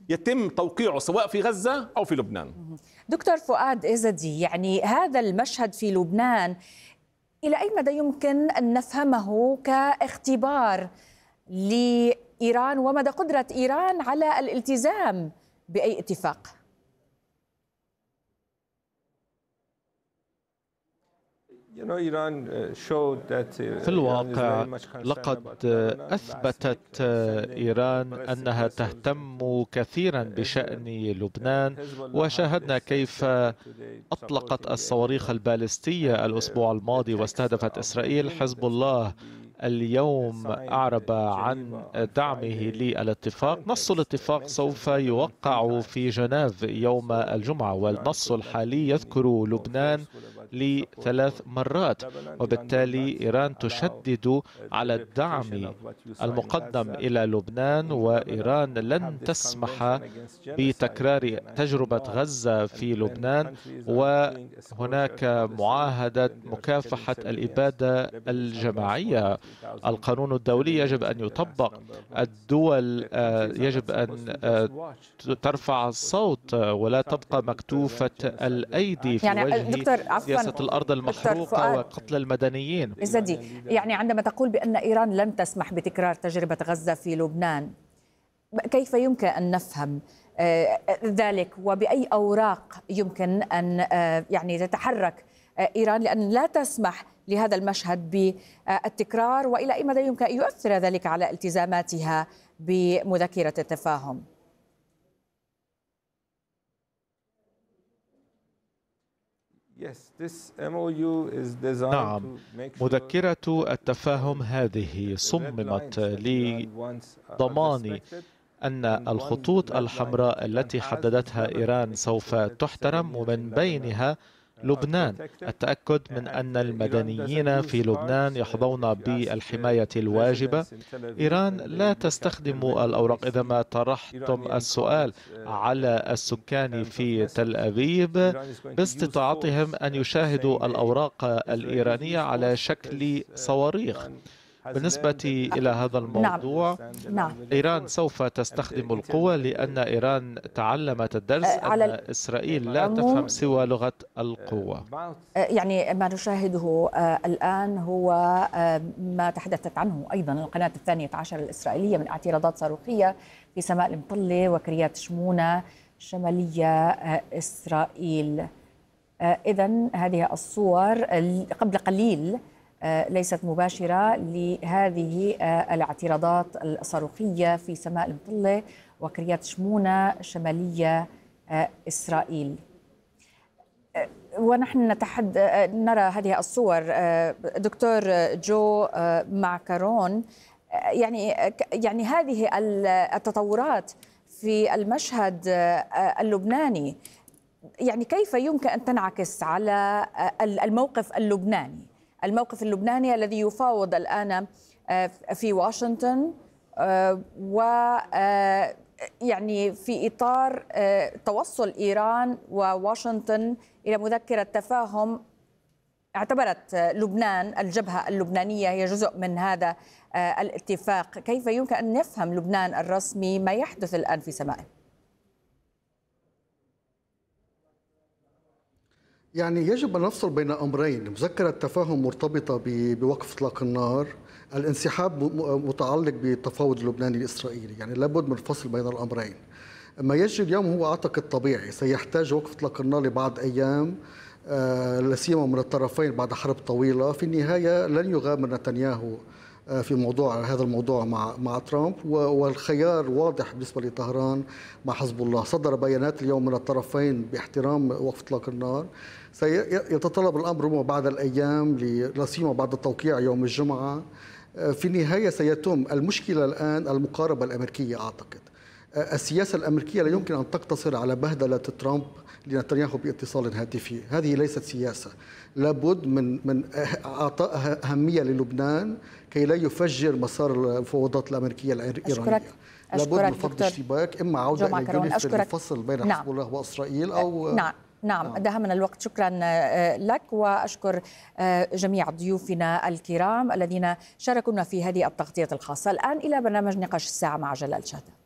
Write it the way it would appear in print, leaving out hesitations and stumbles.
يتم توقيعه سواء في غزة أو في لبنان. دكتور فؤاد إزدي، يعني هذا المشهد في لبنان إلى أي مدى يمكن أن نفهمه كاختبار لإيران ومدى قدرة إيران على الالتزام بأي اتفاق؟ في الواقع لقد أثبتت إيران أنها تهتم كثيرا بشأن لبنان، وشاهدنا كيف أطلقت الصواريخ البالستية الأسبوع الماضي واستهدفت إسرائيل. حزب الله اليوم أعرب عن دعمه للاتفاق. نص الاتفاق سوف يوقع في جنيف يوم الجمعة، والنص الحالي يذكر لبنان ل3 مرات، وبالتالي إيران تشدد على الدعم المقدم إلى لبنان، وإيران لن تسمح بتكرار تجربة غزة في لبنان، وهناك معاهدة مكافحة الإبادة الجماعية. القانون الدولي يجب أن يطبق، الدول يجب أن ترفع الصوت ولا تبقى مكتوفة الأيدي في وجه سياسة الأرض المحروقة وقتل المدنيين. إزدي، يعني عندما تقول بأن إيران لن تسمح بتكرار تجربة غزة في لبنان، كيف يمكن أن نفهم ذلك، وبأي أوراق يمكن أن يعني تتحرك إيران لأن لا تسمح لهذا المشهد بالتكرار، وإلى أي مدى يمكن أن يؤثر ذلك على التزاماتها بمذكرة التفاهم؟ نعم، مذكرة التفاهم هذه صممت لضمان أن الخطوط الحمراء التي حددتها إيران سوف تحترم، ومن بينها لبنان. التأكد من أن المدنيين في لبنان يحظون بالحماية الواجبة. إيران لا تستخدم الأوراق. إذا ما طرحتم السؤال على السكان في تل أبيب باستطاعتهم أن يشاهدوا الأوراق الإيرانية على شكل صواريخ. بالنسبة إلى هذا الموضوع، إيران سوف تستخدم القوة، لأن إيران تعلمت الدرس أن إسرائيل لا تفهم سوى لغة القوة. يعني ما نشاهده الآن هو ما تحدثت عنه أيضا القناة 12 الإسرائيلية من اعتراضات صاروخية في سماء المطلة وكريات شمونة شمالية إسرائيل. إذن هذه الصور قبل قليل ليست مباشرة لهذه الاعتراضات الصاروخية في سماء المطلة وكريات شمونة شمالية إسرائيل. ونحن نرى هذه الصور. دكتور جو معكرون، يعني هذه التطورات في المشهد اللبناني يعني كيف يمكن أن تنعكس على الموقف اللبناني الذي يفاوض الآن في واشنطن، يعني في إطار توصل إيران وواشنطن إلى مذكرة تفاهم اعتبرت لبنان الجبهة اللبنانية هي جزء من هذا الاتفاق. كيف يمكن أن يفهم لبنان الرسمي ما يحدث الآن في سمائه؟ يعني يجب أن نفصل بين أمرين. مذكرة تفاهم مرتبطة بوقف إطلاق النار، الانسحاب متعلق بالتفاوض اللبناني الإسرائيلي، يعني لابد من الفصل بين الأمرين. ما يجري اليوم هو أعتقد طبيعي، سيحتاج وقف إطلاق النار لبعض أيام لا سيما من الطرفين بعد حرب طويلة. في النهاية لن يغامر نتنياهو في هذا الموضوع مع ترامب، والخيار واضح بالنسبة لطهران مع حزب الله. صدر بيانات اليوم من الطرفين باحترام وقف إطلاق النار. سيتطلب الأمر ربما بعد الأيام لا سيما بعد التوقيع يوم الجمعة. في النهاية سيتم المشكلة الآن المقاربة الأمريكية. أعتقد السياسة الأمريكية لا يمكن أن تقتصر على بهدلة ترامب لنتنياهو باتصال هاتفي. هذه ليست سياسة. لابد من إعطاء أهمية للبنان كي لا يفجر مسار المفاوضات الأمريكية الإيرانية. لابد من فرض اشتباك، إما عودة إلى جولف للفصل بين حزب الله وإسرائيل أو نعم. دهمنا الوقت. شكرا لك، وأشكر جميع ضيوفنا الكرام الذين شاركونا في هذه التغطية الخاصة. الآن إلى برنامج نقاش الساعة مع جلال شهد.